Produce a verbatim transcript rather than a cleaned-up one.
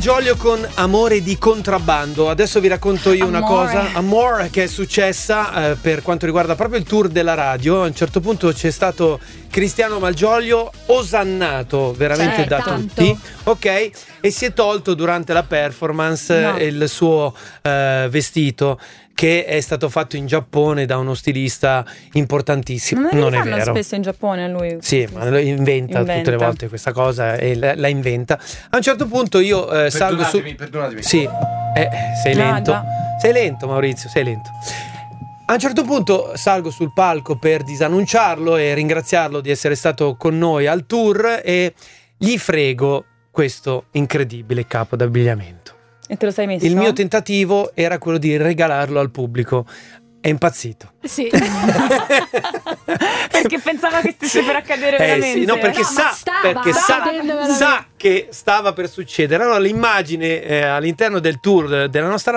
Malgioglio con Amore di contrabbando. Adesso vi racconto io Amore. una cosa, Amore, che è successa eh, per quanto riguarda proprio il tour della radio. A un certo punto c'è stato Cristiano Malgioglio osannato veramente Certo. da tutti, ok? E si è tolto durante la performance No. il suo eh, vestito, che è stato fatto in Giappone da uno stilista importantissimo. Ma non, Non li è fanno vero. spesso in Giappone lui? Sì, ma lo inventa, Inventa. tutte le volte questa cosa e la, la inventa. A un certo punto io eh, salgo su. Perdonatemi, perdonatemi. Sì, eh, sei Ah, lento. già. sei lento, Maurizio, sei lento. A un certo punto salgo sul palco per disannunciarlo e ringraziarlo di essere stato con noi al tour e gli frego questo incredibile capo d'abbigliamento. E te lo sei messo? Il mio tentativo era quello di regalarlo al pubblico. È impazzito. Sì. Perché pensava che stesse per accadere Eh veramente. sì, no, perché No, sa, ma stava perché sa, accadendo veramente. sa che stava per succedere. Allora l'immagine eh, all'interno del tour de- della nostra